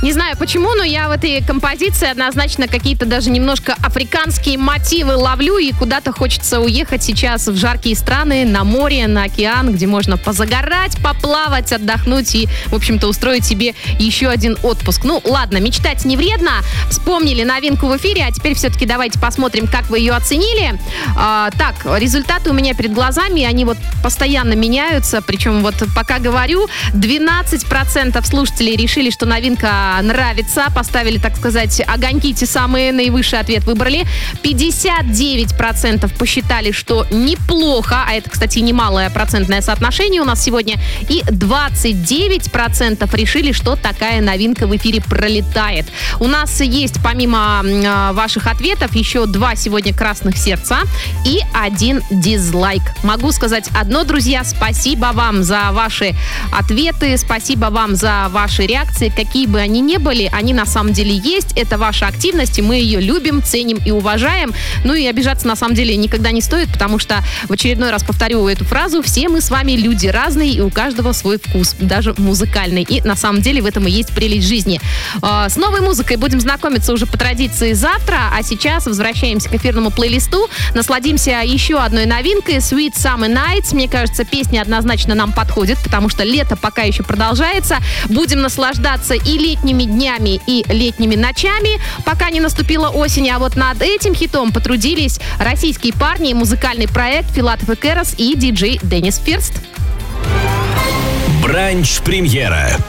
Не знаю почему, но я в этой композиции однозначно какие-то даже немножко африканские мотивы ловлю, и куда-то хочется уехать сейчас в жаркие страны, на море, на океан, где можно позагорать, поплавать, отдохнуть и, в общем-то, устроить себе еще один отпуск. Ну, ладно, мечтать не вредно. Вспомнили новинку в эфире, а теперь все-таки давайте посмотрим, как вы ее оценили. Так, результаты у меня перед глазами, они вот постоянно меняются, причем вот пока говорю, 12% слушателей решили, что новинка нравится, поставили, так сказать, огоньки, те самые, наивысший ответ выбрали. 59% посчитали, что неплохо, а это, кстати, немалое процентное соотношение у нас сегодня, и 29% решили, что такая новинка в эфире пролетает. У нас есть, помимо ваших ответов, еще 2 сегодня красных сердца и 1 дизлайк. Могу сказать одно, друзья, спасибо вам за ваши ответы, спасибо вам за ваши реакции, какие бы они ни были, они на самом деле есть, это ваша активность, и мы ее любим, ценим и уважаем. Ну и обижаться на самом деле никогда не стоит, потому что, в очередной раз повторю эту фразу, все мы с вами люди разные, и у каждого свой вкус, даже музыкальный, и на самом деле в этом и есть прелесть жизни. С новой музыкой будем знакомиться уже по традиции завтра, а сейчас возвращаемся к эфирному плейлисту, насладимся еще одной новинкой Sweet Summer Nights. Мне кажется, песня однозначно нам подходит, потому что лето пока еще продолжается. Будем наслаждаться и летними днями, и летними ночами, пока не наступила осень. А вот над этим хитом потрудились российские парни, музыкальный проект Филатов и Керос и диджей Денис Фирст. Бранч-премьера.